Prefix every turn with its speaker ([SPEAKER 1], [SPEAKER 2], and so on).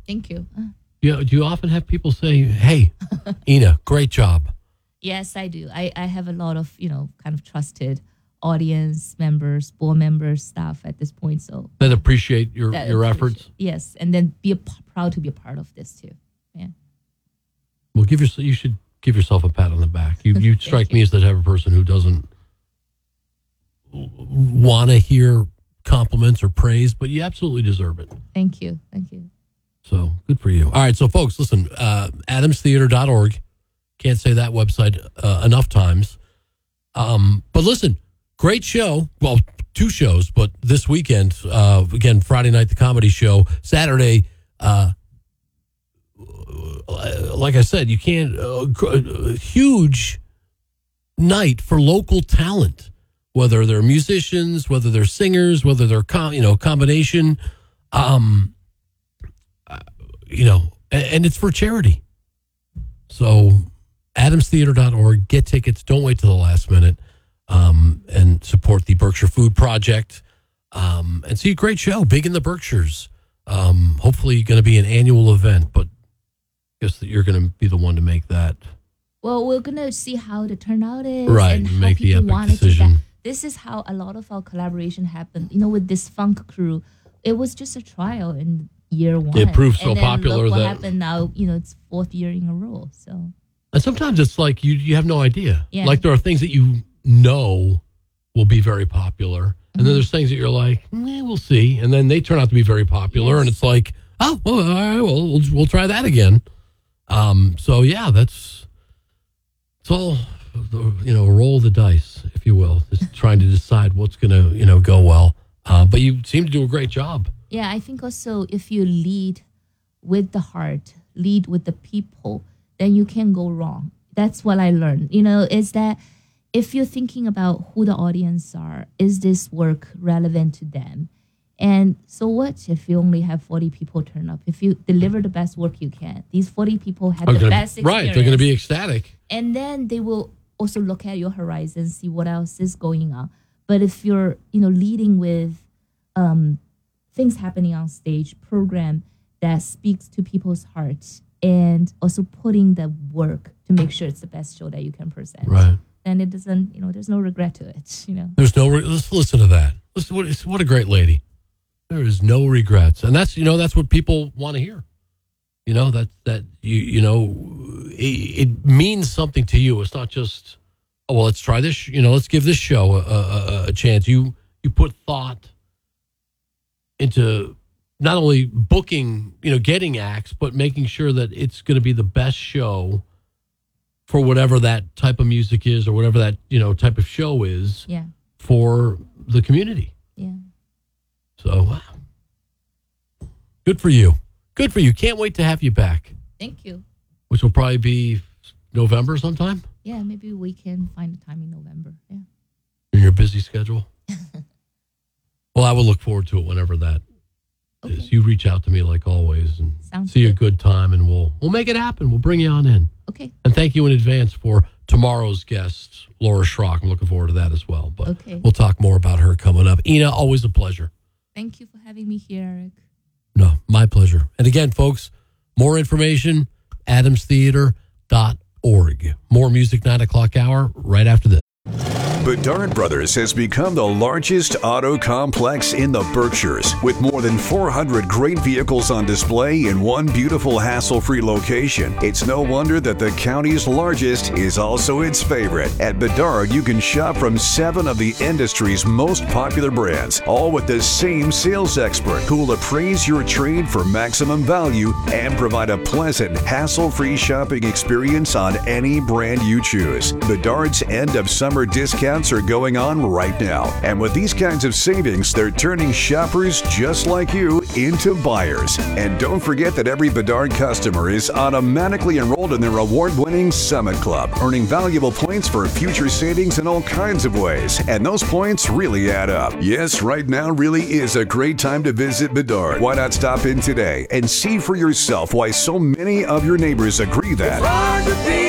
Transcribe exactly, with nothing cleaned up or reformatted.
[SPEAKER 1] Thank you. Uh,
[SPEAKER 2] You know, do you often have people say, "Hey, Ina, great job"?
[SPEAKER 1] yes, I do. I, I have a lot of, you know, kind of trusted audience members, board members, staff at this point. So
[SPEAKER 2] That appreciate your
[SPEAKER 1] that
[SPEAKER 2] your
[SPEAKER 1] appreciate-
[SPEAKER 2] efforts.
[SPEAKER 1] Yes, and then be a, p- proud to be a part of this too. Yeah.
[SPEAKER 2] Well, give yourself. You should give yourself a pat on the back. You you strike
[SPEAKER 1] you.
[SPEAKER 2] me as the type of person who doesn't want to hear compliments or praise, but you absolutely deserve it.
[SPEAKER 1] Thank you. Thank you.
[SPEAKER 2] So good for you. All right, so folks, listen, uh, adams theater dot org. Can't say that website uh, enough times. Um, but listen, great show. Well, two shows, but this weekend, uh, again, Friday night, the comedy show. Saturday, uh, like I said, you can't, uh, a huge night for local talent, whether they're musicians, whether they're singers, whether they're, com- you know, combination, um, you know, and, and it's for charity. So adams theater dot org, get tickets. Don't wait till the last minute, um, and support the Berkshire Food Project, um, and see a great show, Big in the Berkshires. Um, hopefully going to be an annual event, but I guess that you're going to be the one to make that.
[SPEAKER 1] Well, we're going to see how the turnout is.
[SPEAKER 2] Right,
[SPEAKER 1] and how
[SPEAKER 2] make the
[SPEAKER 1] people
[SPEAKER 2] epic
[SPEAKER 1] wanted
[SPEAKER 2] decision.
[SPEAKER 1] To get. This is how a lot of our collaboration happened. You know, with this funk crew, it was just a trial in year one.
[SPEAKER 2] It proved so
[SPEAKER 1] and then
[SPEAKER 2] popular
[SPEAKER 1] look what
[SPEAKER 2] that-
[SPEAKER 1] happened now. You know, it's fourth year in a row. So
[SPEAKER 2] And sometimes it's like you you have no idea.
[SPEAKER 1] Yeah.
[SPEAKER 2] Like there are things that you know will be very popular, and
[SPEAKER 1] Mm-hmm.
[SPEAKER 2] then there's things that you're like, eh, we'll see, and then they turn out to be very popular,
[SPEAKER 1] Yes.
[SPEAKER 2] and it's like, oh, well, all right, well, we'll we'll try that again. Um, so yeah, that's it's all you know, roll the dice, if you will, just trying to decide what's gonna you know go well. Uh, but you seem to do a great job.
[SPEAKER 1] yeah, I think also if you lead with the heart, lead with the people, then you can't go wrong. That's what I learned. You know, is that if you're thinking about who the audience are, is this work relevant to them? And so what if you only have forty people turn up? If you deliver the best work you can, these forty people had
[SPEAKER 2] Are
[SPEAKER 1] the
[SPEAKER 2] gonna-
[SPEAKER 1] best experience.
[SPEAKER 2] right, they're going to be ecstatic.
[SPEAKER 1] And then they will also look at your horizon, see what else is going on. But if you're, you know, leading with um, things happening on stage, program that speaks to people's hearts, and also putting the work to make sure it's the best show that you can present.
[SPEAKER 2] Right.
[SPEAKER 1] Then it doesn't, you know, there's no regret to it, you know.
[SPEAKER 2] There's no. Re- let's listen to that. Listen, what, what a great lady. There is no regrets, and that's you know that's what people want to hear. You know that that you you know it, it means something to you. It's not just oh well, let's try this. You know, let's give this show a, a, a chance. You you put thought into not only booking, you know, getting acts, but making sure that it's going to be the best show for whatever that type of music is or whatever that, you know, type of show is
[SPEAKER 1] Yeah,
[SPEAKER 2] for the community.
[SPEAKER 1] yeah.
[SPEAKER 2] So, wow. Good for you. Good for you. Can't wait to have you back,
[SPEAKER 1] Thank you.
[SPEAKER 2] which will probably be November sometime
[SPEAKER 1] Yeah, maybe we can find a time in November. Yeah.
[SPEAKER 2] in your busy schedule. Well, I will look forward to it whenever that
[SPEAKER 1] Okay.
[SPEAKER 2] is. You reach out to me like always and
[SPEAKER 1] Sounds
[SPEAKER 2] see a
[SPEAKER 1] good.
[SPEAKER 2] good time, and we'll we'll make it happen. We'll bring you on in.
[SPEAKER 1] Okay.
[SPEAKER 2] And thank you in advance for tomorrow's guest, Laura Schrock. I'm looking forward to that as well. But
[SPEAKER 1] Okay.
[SPEAKER 2] we'll talk more about her coming up. Ina, always a pleasure.
[SPEAKER 1] Thank you for having me here, Eric.
[SPEAKER 2] No, my pleasure. And again, folks, more information, adams theater dot org. More music, nine o'clock hour, right after this.
[SPEAKER 3] Bedard Brothers has become the largest auto complex in the Berkshires, with more than four hundred great vehicles on display in one beautiful hassle-free location. It's no wonder that the county's largest is also its favorite. At Bedard, you can shop from seven of the industry's most popular brands, all with the same sales expert who will appraise your trade for maximum value and provide a pleasant, hassle-free shopping experience on any brand you choose. Bedard's end of summer discounts are going on right now. And with these kinds of savings, they're turning shoppers just like you into buyers. And don't forget that every Bedard customer is automatically enrolled in their award-winning Summit Club, earning valuable points for future savings in all kinds of ways. And those points really add up. Yes, right now really is a great time to visit Bedard. Why not stop in today and see for yourself why so many of your neighbors agree that